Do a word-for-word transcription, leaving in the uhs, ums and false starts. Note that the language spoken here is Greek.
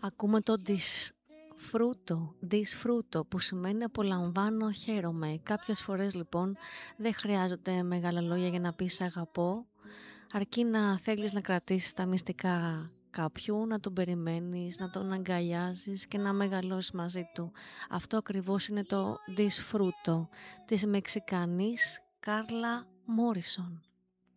Ακούμε το disfruto, disfruto που σημαίνει απολαμβάνω, χαίρομαι. Κάποιες φορές λοιπόν δεν χρειάζονται μεγάλα λόγια για να πεις αγαπώ, αρκεί να θέλεις να κρατήσεις τα μυστικά κάποιου, να τον περιμένεις, να τον αγκαλιάζεις και να μεγαλώσεις μαζί του. Αυτό ακριβώς είναι το disfruto της Μεξικανής Κάρλα Μόρισον.